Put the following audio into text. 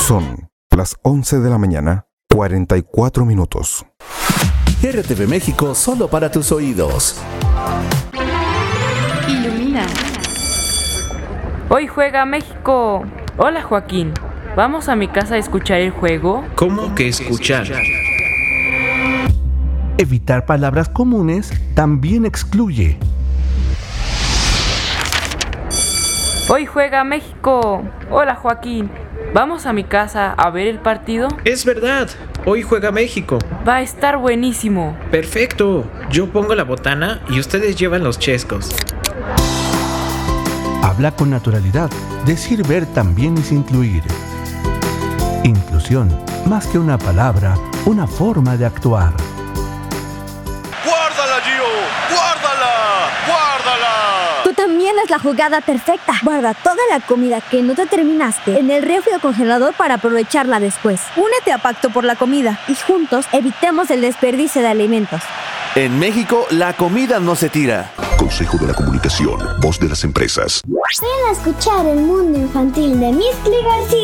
Son las 11 de la mañana, 44 minutos. RTV México, solo para tus oídos. Ilumina. Hoy juega México. Hola, Joaquín. ¿Vamos a mi casa a escuchar el juego? ¿Cómo que escuchar? Evitar palabras comunes también excluye. Hoy juega México. Hola, Joaquín. ¿Vamos a mi casa a ver el partido? Es verdad, hoy juega México. Va a estar buenísimo. Perfecto, yo pongo la botana y ustedes llevan los chescos. Habla con naturalidad. Decir ver también es incluir. Inclusión, más que una palabra, una forma de actuar. ¡Guárdala, Gio! ¡Guárdala! ¡Guárdala! Tú también es la jugada perfecta. Guarda toda la comida que no te terminaste en el refri o congelador para aprovecharla después. Únete a Pacto por la Comida y juntos evitemos el desperdicio de alimentos. En México, la comida no se tira. Consejo de la Comunicación, voz de las empresas. Ven a escuchar el mundo infantil de Miss García.